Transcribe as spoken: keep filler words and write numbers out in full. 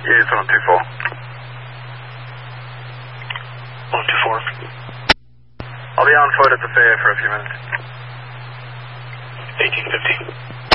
Yeah, it's on two four. one two four. I'll be on foot at the fair for a few minutes. eighteen fifty.